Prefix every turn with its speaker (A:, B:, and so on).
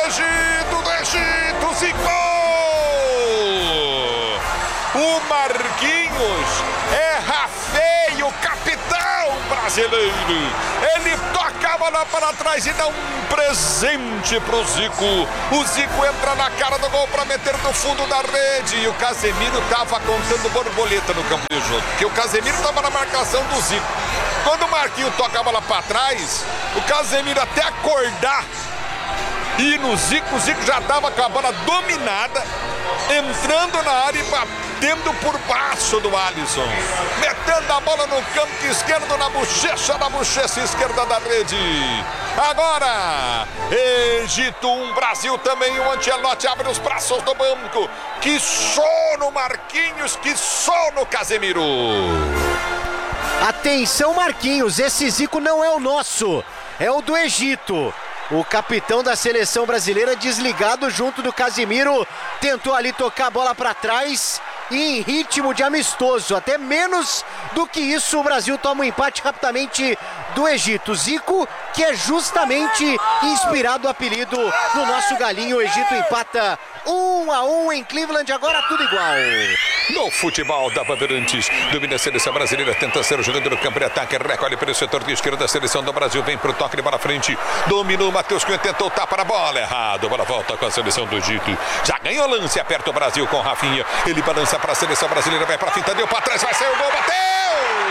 A: do Egito, Zico! O Marquinhos erra feio, capitão brasileiro. Ele toca a bola para trás e dá um presente pro Zico. O Zico entra na cara do gol para meter no fundo da rede. E o Casemiro tava contando borboleta no campo de jogo, porque o Casemiro tava na marcação do Zico. Quando o Marquinhos toca a bola para trás, o Casemiro até acordar e no Zico, o Zico já tava com a bola dominada, entrando na área e batendo por baixo do Alisson, metendo a bola no campo esquerdo, na bochecha esquerda da rede. Agora, Egito 1, Brasil também. O Ancelotti abre os braços do banco. Que sono, Marquinhos, que sono, Casemiro.
B: Atenção, Marquinhos, esse Zico não é o nosso, é o do Egito. O capitão da seleção brasileira desligado junto do Casemiro, tentou ali tocar a bola para trás e em ritmo de amistoso, até menos do que isso o Brasil toma um empate rapidamente do Egito. Zico, que é justamente inspirado o apelido no nosso galinho. O Egito empata 1-1 em Cleveland, agora tudo igual.
A: No futebol da Bandeirantes, domina a seleção brasileira, tenta ser o jogador do campo de ataque, recolhe pelo setor de esquerda da seleção do Brasil, vem pro toque de bola frente, dominou, Matheus Cunha tentou tapar a bola, errado, bola volta com a seleção do Egito, já ganhou lance, aperta o Brasil com Rafinha, ele balança para a seleção brasileira, vai para a finta, deu para trás, vai sair o gol, bateu!